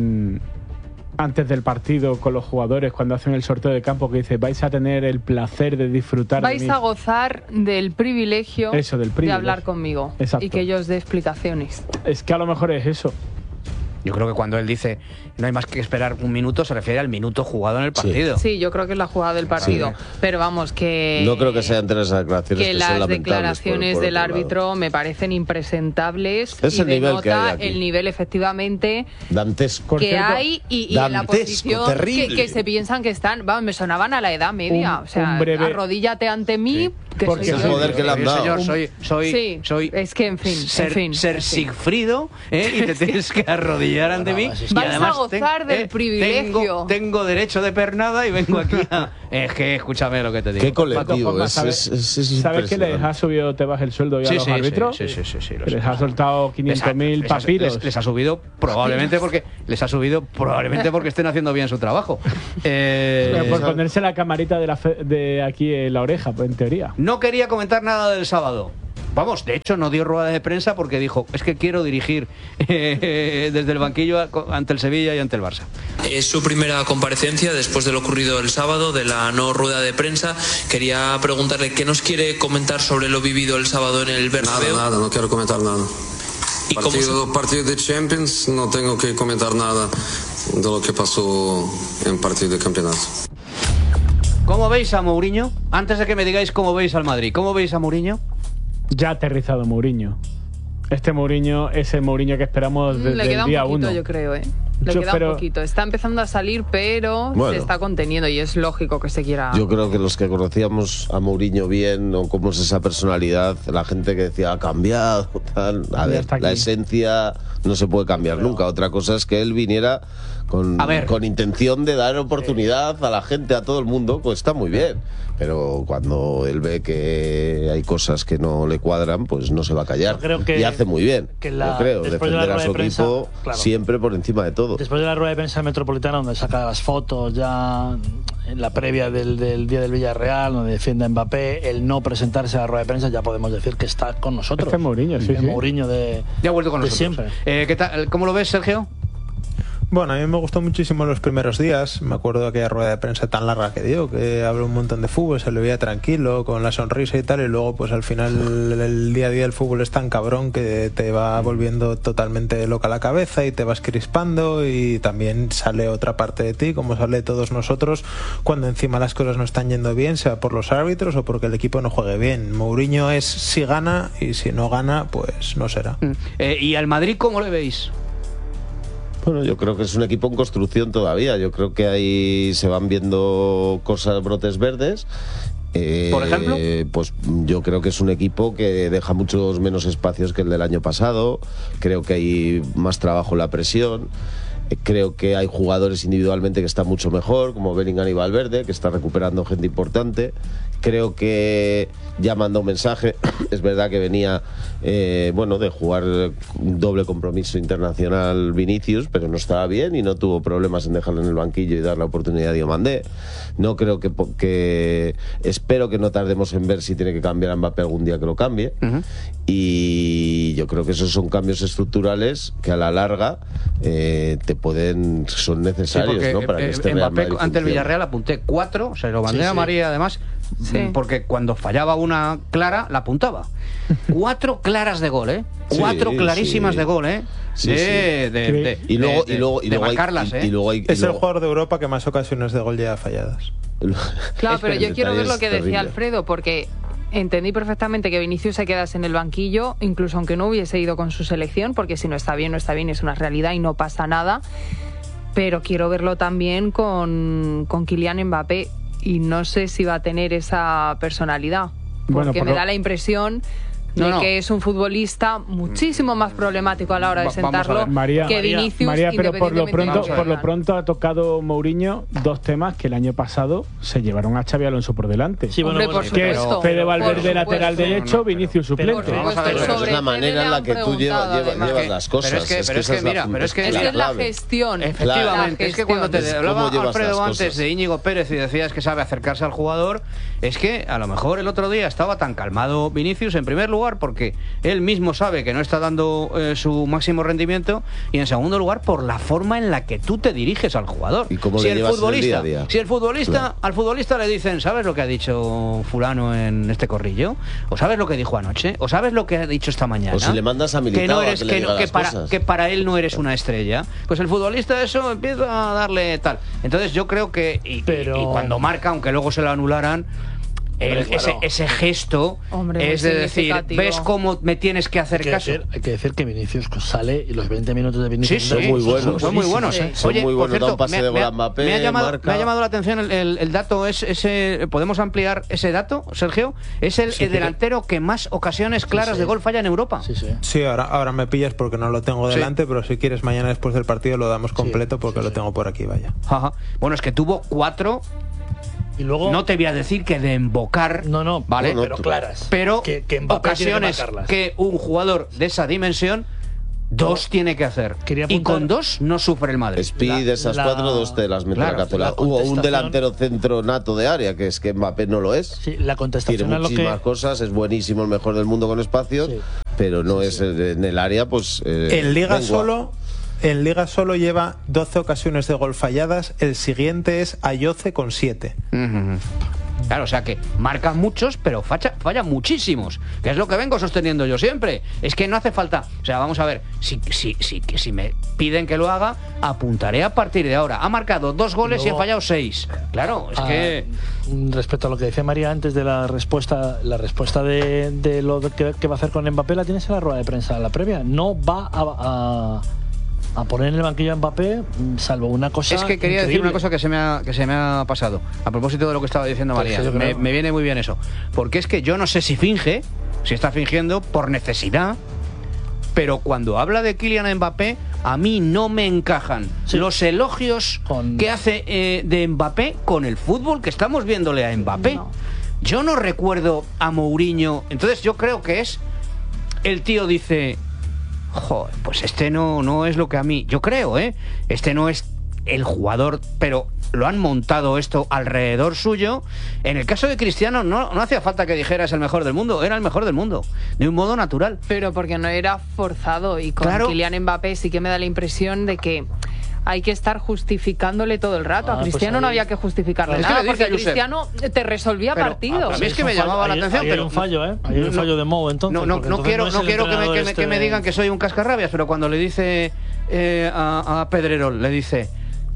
antes del partido con los jugadores cuando hacen el sorteo de campo, que dice vais a tener el placer de disfrutar vais a gozar del privilegio, de hablar conmigo? Exacto. Y que yo os dé explicaciones? Es que a lo mejor es eso. Yo creo que cuando él dice no hay más que esperar un minuto, se refiere al minuto jugado en el partido. Sí, yo creo que es la jugada del partido. Sí. Pero vamos, que... No creo que sean tres declaraciones que las declaraciones del árbitro me parecen impresentables. Es y el nivel que hay aquí. El nivel, efectivamente, dantesco que hay y en la posición que se piensan que están... Vamos, me sonaban a la edad media. O sea, arrodíllate ante mí... Sí. Porque es el poder que le han dado. Señor, soy es que, en fin. Ser Sigfrido, y te tienes que arrodillar ante mí. Y además a gozar del privilegio. Tengo derecho de pernada y vengo aquí a... Es que escúchame lo que te digo. Qué colectivo. ¿Sabes que les ha subido Tebas el sueldo ya a los árbitros? Sí. Les ha soltado 500.000 papiros. Les ha subido probablemente porque estén haciendo bien su trabajo. Por ponerse la camarita de aquí en la oreja, en teoría. No quería comentar nada del sábado. Vamos, de hecho no dio rueda de prensa porque dijo, es que quiero dirigir desde el banquillo ante el Sevilla y ante el Barça. Es su primera comparecencia después de lo ocurrido el sábado, de la no rueda de prensa. Quería preguntarle qué nos quiere comentar sobre lo vivido el sábado en el Bernabéu. Nada, no quiero comentar nada. Partido de Champions, no tengo que comentar nada de lo que pasó en partido de campeonato. ¿Cómo veis a Mourinho? Antes de que me digáis cómo veis al Madrid, ¿cómo veis a Mourinho? Ya ha aterrizado Mourinho. Este Mourinho es el Mourinho que esperamos desde el día 1. Le queda un poquito, yo creo, Le queda un poquito. Está empezando a salir, pero se está conteniendo y es lógico que se quiera... Yo creo que los que conocíamos a Mourinho bien, o cómo es esa personalidad, la gente que decía ha cambiado, tal... A ver, la esencia no se puede cambiar nunca. Otra cosa es que él viniera con intención de dar oportunidad a la gente, a todo el mundo, pues está muy bien. Pero cuando él ve que hay cosas que no le cuadran, pues no se va a callar. Y hace muy bien. Yo creo, defender a su equipo siempre por encima de todo. Después de la rueda de prensa metropolitana, donde saca las fotos ya en la previa del día del Villarreal, donde defiende a Mbappé, el no presentarse a la rueda de prensa, ya podemos decir que está con nosotros. Este es Mourinho, sí. Mourinho ya ha vuelto con nosotros. Siempre. ¿Qué tal? ¿Cómo lo ves, Sergio? Bueno, a mí me gustó muchísimo los primeros días. Me acuerdo de aquella rueda de prensa tan larga que dio, que habló un montón de fútbol, se le veía tranquilo, con la sonrisa y tal, y luego pues al final el día a día del fútbol es tan cabrón que te va volviendo totalmente loca la cabeza y te vas crispando, y también sale otra parte de ti, como sale de todos nosotros, cuando encima las cosas no están yendo bien, sea por los árbitros o porque el equipo no juegue bien. Mourinho es si gana, y si no gana, pues no será. ¿Y al Madrid cómo le veis? Bueno, yo creo que es un equipo en construcción todavía. Yo creo que ahí se van viendo cosas, brotes verdes. ¿Por ejemplo? Pues yo creo que es un equipo que deja muchos menos espacios que el del año pasado. Creo que hay más trabajo en la presión. Creo que hay jugadores individualmente que están mucho mejor, como Bellingham y Valverde, que está recuperando gente importante. Creo que ya mandó un mensaje. Es verdad que venía de jugar un doble compromiso internacional Vinicius, pero no estaba bien y no tuvo problemas en dejarlo en el banquillo y dar la oportunidad a Diomandé. No creo que espero que no tardemos en ver si tiene que cambiar a Mbappé algún día, que lo cambie. Y yo creo que esos son cambios estructurales que a la larga son necesarios, ¿no? Para que este Real Madrid ante el Villarreal apunté 4, se lo mandé a María además, porque cuando fallaba una clara la apuntaba. 4 claras de gol, 4 clarísimas de gol, y luego hay es el jugador de Europa que más ocasiones de gol lleva falladas. Claro, pero yo quiero ver lo que decía Alfredo, porque entendí perfectamente que Vinicius se quedase en el banquillo, incluso aunque no hubiese ido con su selección, porque si no está bien, es una realidad y no pasa nada. Pero quiero verlo también con Kylian Mbappé, y no sé si va a tener esa personalidad, porque me da la impresión que es un futbolista muchísimo más problemático a la hora de sentarlo que Vinicius. María, pero por lo pronto ha tocado Mourinho dos temas que el año pasado se llevaron a Xabi Alonso por delante. Sí, bueno, por supuesto. Fede Valverde lateral derecho, Vinicius suplente. Vamos a ver, es la manera en la que tú llevas las cosas. Pero es que es la gestión. Efectivamente, es que cuando te hablaba Alfredo antes de Íñigo Pérez y decías que sabe acercarse al jugador, es que a lo mejor el otro día estaba tan calmado Vinicius, en primer lugar porque él mismo sabe que no está dando su máximo rendimiento, y en segundo lugar por la forma en la que tú te diriges al jugador. ¿Y cómo le llevas el día a día? Si el futbolista, al futbolista le dicen, ¿sabes lo que ha dicho fulano en este corrillo? ¿O sabes lo que dijo anoche? ¿O sabes lo que ha dicho esta mañana? O si le mandas a Militao que para él no eres una estrella, pues el futbolista eso empieza a darle tal. Entonces yo creo que y cuando marca, aunque luego se lo anularan, ese gesto es de decir, ¿ves cómo me tienes que hacer caso? Hay que decir que Vinicius sale y los 20 minutos de Vinicius son muy buenos. Son muy buenos. Oye, muy buenos, da un pase de gol a Mbappé, me ha llamado la atención el dato, ese. ¿Podemos ampliar ese dato, Sergio? Es el delantero que más ocasiones claras de gol falla en Europa. Sí, ahora me pillas porque no lo tengo delante, pero si quieres mañana después del partido lo damos completo porque lo tengo por aquí, vaya. Ajá. Bueno, es que tuvo 4. Y luego, no te voy a decir que de embocar, ¿vale? Pero claras. Pero que ocasiones que un jugador de esa dimensión tiene que hacer. Y con 2 no sufre el Madrid. Speed, esas 4, 2 te las mete la cazuela. Hubo un delantero centro nato de área, que es que Mbappé no lo es. Sí, la contestación tiene muchísimas cosas, es buenísimo, el mejor del mundo con espacios, pero no es en el área, pues... en Liga En Liga solo lleva 12 ocasiones de gol falladas, el siguiente es Ayoce con 7. Claro, o sea que marca muchos, pero falla muchísimos, que es lo que vengo sosteniendo yo siempre. Es que no hace falta, o sea, vamos a ver, si me piden que lo haga, apuntaré a partir de ahora. Ha marcado 2 goles y ha fallado 6. Claro, es que... Respecto a lo que decía María antes de la respuesta de lo que va a hacer con Mbappé, la tienes en la rueda de prensa, la previa. No va a poner en el banquillo a Mbappé, salvo una cosa. Es que quería decir una cosa que se me ha pasado a propósito de lo que estaba diciendo María. Me viene muy bien eso, porque es que yo no sé si está fingiendo por necesidad, pero cuando habla de Kylian Mbappé, a mí no me encajan los elogios que hace de Mbappé con el fútbol que estamos viéndole a Mbappé. Yo no recuerdo a Mourinho, entonces yo creo que es el tío dice, joder, pues este no es lo que a mí... Yo creo, este no es el jugador, pero lo han montado esto alrededor suyo. En el caso de Cristiano no hacía falta que dijera es el mejor del mundo, era el mejor del mundo, de un modo natural. Pero porque no era forzado, y con Kylian Mbappé sí que me da la impresión de que hay que estar justificándole todo el rato. A Cristiano no había que justificarle nada, porque Cristiano te resolvía partidos. A mí es que me llamaba la atención, pero hay un fallo, Hay un fallo de Mou, entonces. No quiero que me digan que soy un cascarrabias, pero cuando le dice a Pedrerol, le dice,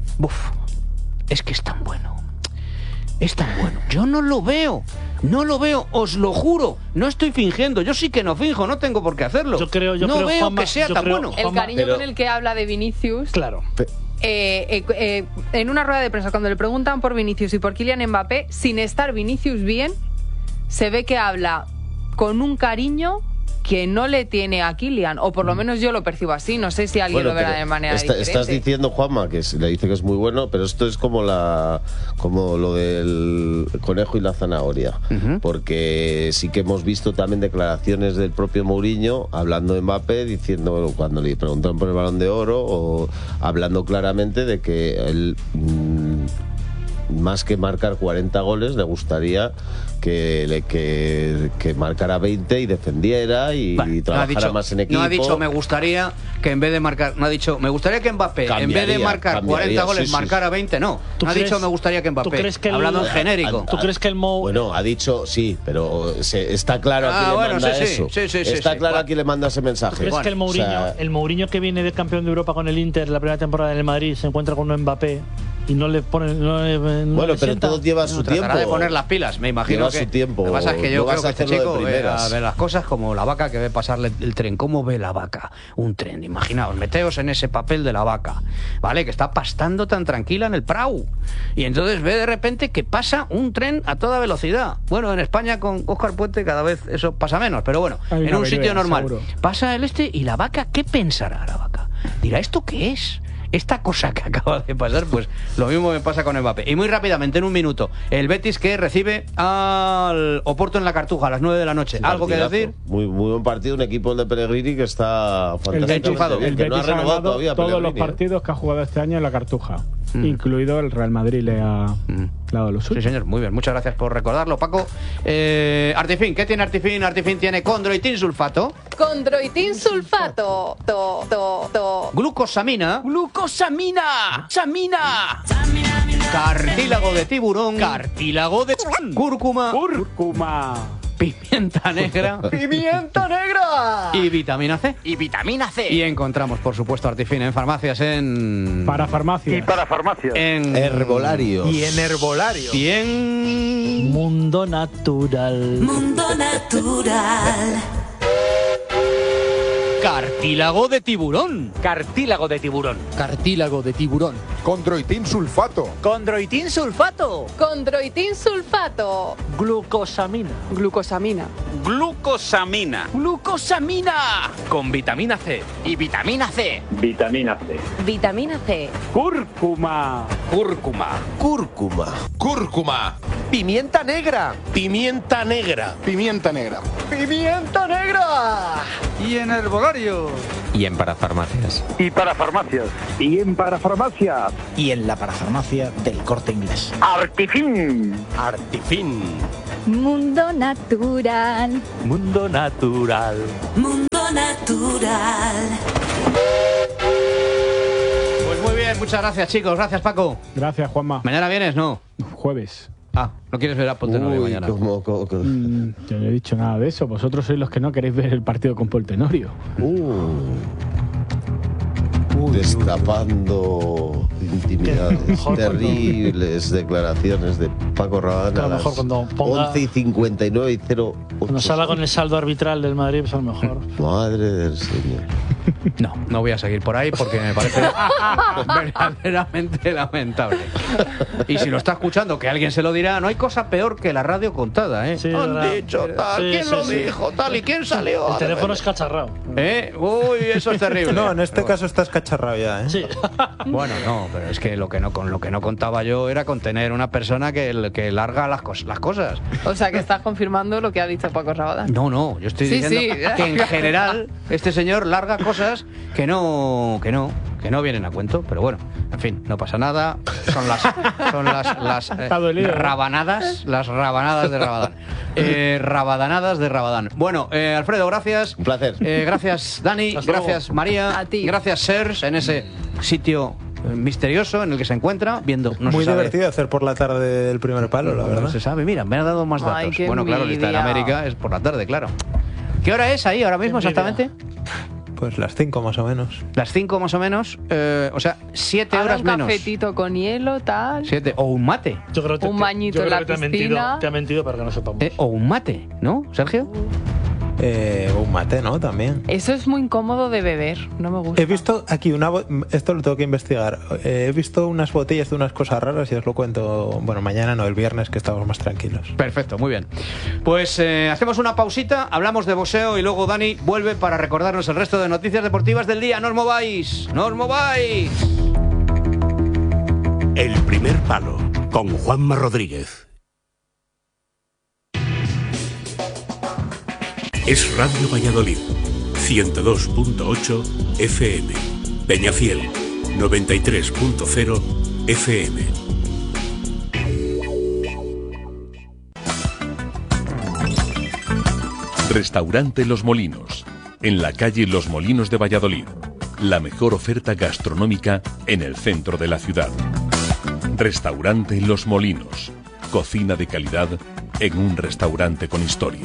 es que es tan bueno. Es tan bueno. Yo no lo veo, os lo juro. No estoy fingiendo. Yo sí que no finjo, no tengo por qué hacerlo. Yo creo, veo Juanma, que sea tan bueno. El cariño con el que habla de Vinicius. Claro. En una rueda de prensa, cuando le preguntan por Vinicius y por Kylian Mbappé, sin estar Vinicius bien, se ve que habla con un cariño que no le tiene a Kylian, o por lo menos yo lo percibo así. No sé si alguien lo verá de manera diferente. Estás diciendo, Juanma, que le dice que es muy bueno, pero esto es como lo del conejo y la zanahoria, porque sí que hemos visto también declaraciones del propio Mourinho hablando de Mbappé, diciendo, cuando le preguntaron por el Balón de Oro, o hablando claramente de que él, más que marcar 40 goles, le gustaría que marcara 20 y defendiera y trabajara más en equipo. No ha dicho me gustaría que en vez de marcar, no ha dicho me gustaría que Mbappé en vez de marcar 40 goles marcara 20 , no. No ha dicho me gustaría que Mbappé, hablando en genérico. ¿Tú crees que el Mou... Bueno, ha dicho sí, pero está claro a quién le manda eso. Está claro a quién le manda ese mensaje. ¿Tú crees que el Mourinho que viene de campeón de Europa con el Inter la primera temporada en el Madrid se encuentra con un Mbappé y no le ponen. Bueno, pero todo lleva su tiempo. Tratará de poner las pilas, me imagino. Lleva su tiempo. Lo que pasa es que yo creo que este chico ve ve las cosas como la vaca que ve pasarle el tren. ¿Cómo ve la vaca un tren? Imaginaos, meteos en ese papel de la vaca, ¿vale? Que está pastando tan tranquila en el prau. Y entonces ve de repente que pasa un tren a toda velocidad. Bueno, en España con Óscar Puente cada vez eso pasa menos, pero bueno, en un sitio normal. Seguro. Pasa el y la vaca, ¿qué pensará la vaca? Dirá, ¿esto qué es? Esta cosa que acaba de pasar, pues lo mismo me pasa con Mbappé. Y muy rápidamente, en un minuto, el Betis que recibe al Oporto en la Cartuja a las 9 de la noche. ¿Algo que decir? Muy buen partido, un equipo de Pellegrini que está fantástico. El Betis no ha renovado todavía todos los partidos que ha jugado este año en la Cartuja, incluido el Real Madrid le ha dado lo suyo. Sí, señor, muy bien. Muchas gracias por recordarlo, Paco. Artifin, ¿qué tiene Artifin? Artifin tiene condroitin sulfato. Condroitin sulfato. Glucosamina. Samina. Cartílago de tiburón. Cartílago de cúrcuma. Pimienta negra. ¡Pimienta negra! Y vitamina C. Y encontramos, por supuesto, Artifin en farmacias, en... Para farmacias. En herbolarios. Y en herbolario. Y en... Mundo Natural. Cartílago de tiburón. Condroitin sulfato. Glucosamina. Con vitamina C. Y vitamina C. Cúrcuma. Pimienta negra. Y en herbolario. Y en parafarmacias. Y en parafarmacias. Y en la parafarmacia del Corte Inglés. Artifin. Mundo natural. Pues muy bien, muchas gracias, chicos. Gracias, Paco. Gracias, Juanma. ¿Mañana vienes? No. Jueves. Ah, ¿no quieres ver a Poltenorio mañana? Yo no he dicho nada de eso. Vosotros sois los que no queréis ver el partido con Poltenorio. Destapando intimidades. Terribles declaraciones de Paco Rabanne a las 11:59 y 0. Cuando salga con el saldo arbitral del Madrid, pues a lo mejor. Madre del Señor. No voy a seguir por ahí porque me parece verdaderamente lamentable. Y si lo está escuchando, que alguien se lo dirá, no hay cosa peor que la radio contada, ¿eh? Sí, han dicho tal, ¿quién lo dijo? Tal, ¿y quién salió? El teléfono es cacharrado. Uy, eso es terrible. No, en este caso estás cacharrado ya, ¿eh? Sí. Bueno, no, pero es que lo que no contaba yo era con tener una persona que larga las cosas. O sea, que estás confirmando lo que ha dicho Paco Rabanne. No, yo estoy diciendo que en general este señor larga cosas que no vienen a cuento, pero bueno, en fin, no pasa nada. Son las rabanadas, las rabanadas de Rabadán. Rabadanadas de Rabadán. Bueno, Alfredo, gracias. Un placer. Gracias, Dani. Gracias, María. A ti. Gracias, Serge, en ese sitio misterioso en el que se encuentra, viendo... Muy divertido hacer por la tarde el primer palo, la verdad. No se sabe, mira, me ha dado más datos. Bueno, claro, si está en América es por la tarde, claro. ¿Qué hora es ahí ahora mismo exactamente? Pues las 5 más o menos. Las 5 más o menos, o sea, 7 horas menos. Un cafetito con hielo, tal. 7, o un mate. Yo creo que un bañito en la piscina. Te ha mentido para que no sepamos. O un mate, ¿no, Sergio? Un mate, ¿no? También. Eso es muy incómodo de beber, no me gusta. He visto aquí esto lo tengo que investigar. He visto unas botellas de unas cosas raras y os lo cuento, bueno, mañana no, el viernes, que estamos más tranquilos. Perfecto, muy bien. Pues hacemos una pausita, hablamos de boxeo y luego Dani vuelve para recordarnos el resto de noticias deportivas del día. ¡No os mováis! ¡No os mováis! El primer palo, con Juanma Rodríguez. Es Radio Valladolid, 102.8 FM, Peñafiel, 93.0 FM. Restaurante Los Molinos, en la calle Los Molinos de Valladolid. La mejor oferta gastronómica en el centro de la ciudad. Restaurante Los Molinos, cocina de calidad en un restaurante con historia.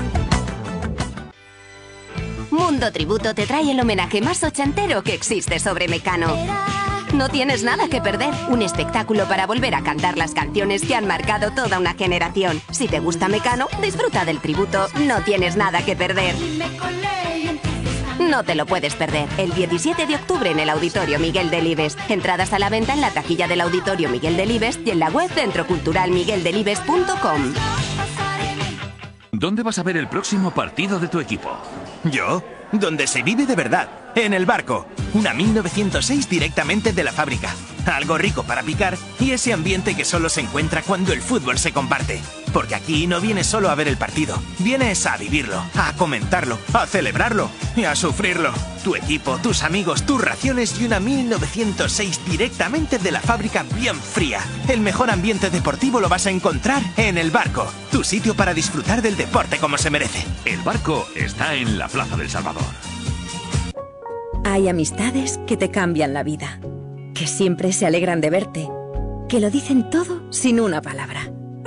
Mundo Tributo te trae el homenaje más ochentero que existe sobre Mecano. No tienes nada que perder. Un espectáculo para volver a cantar las canciones que han marcado toda una generación. Si te gusta Mecano, disfruta del tributo. No tienes nada que perder. No te lo puedes perder. El 17 de octubre en el Auditorio Miguel Delibes. Entradas a la venta en la taquilla del Auditorio Miguel Delibes y en la web centroculturalmigueldelibes.com. ¿Dónde vas a ver el próximo partido de tu equipo? ¿Yo? Donde se vive de verdad, en el Barco. Una 1906 directamente de la fábrica. Algo rico para picar y ese ambiente que solo se encuentra cuando el fútbol se comparte. Porque aquí no vienes solo a ver el partido, vienes a vivirlo, a comentarlo, a celebrarlo y a sufrirlo. Tu equipo, tus amigos, tus raciones y una 1906 directamente de la fábrica bien fría. El mejor ambiente deportivo lo vas a encontrar en el Barco. Tu sitio para disfrutar del deporte como se merece. El Barco está en la Plaza del Salvador. Hay amistades que te cambian la vida, que siempre se alegran de verte, que lo dicen todo sin una palabra.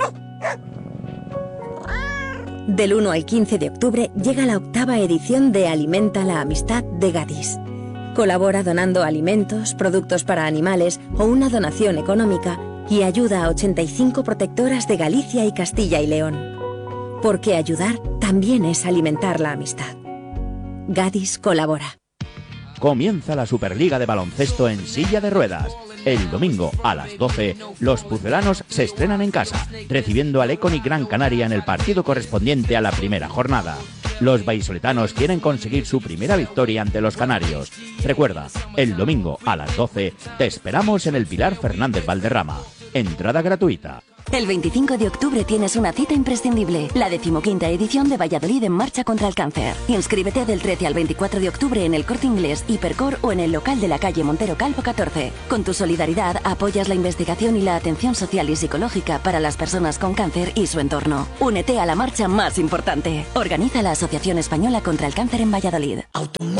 Del 1 al 15 de octubre llega la 8ª edición de Alimenta la Amistad de Gadis. Colabora donando alimentos, productos para animales o una donación económica y ayuda a 85 protectoras de Galicia y Castilla y León. Porque ayudar también es alimentar la amistad. Gadis colabora. Comienza la Superliga de baloncesto en silla de ruedas. El domingo a las 12, los pucelanos se estrenan en casa, recibiendo al Econic Gran Canaria en el partido correspondiente a la primera jornada. Los vallisoletanos quieren conseguir su primera victoria ante los canarios. Recuerda, el domingo a las 12 te esperamos en el Pilar Fernández Valderrama. Entrada gratuita. El 25 de octubre tienes una cita imprescindible, la 15ª edición de Valladolid en Marcha contra el Cáncer. Inscríbete del 13 al 24 de octubre en el Corte Inglés, Hipercor o en el local de la calle Montero Calvo 14. Con tu solidaridad apoyas la investigación y la atención social y psicológica para las personas con cáncer y su entorno. Únete a la marcha más importante. Organiza la Asociación Española contra el Cáncer en Valladolid.